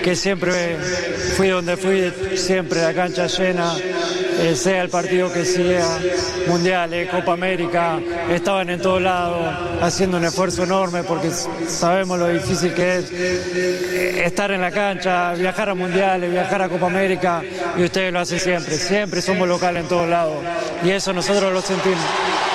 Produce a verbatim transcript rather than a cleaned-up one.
que siempre fui donde fui, siempre la cancha llena, eh, sea el partido que sea, mundiales, Copa América, estaban en todos lados haciendo un esfuerzo enorme porque sabemos lo difícil que es eh, estar en la cancha, viajar a mundiales, viajar a Copa América, y ustedes lo hacen siempre, siempre somos locales en todos lados y eso nosotros lo sentimos.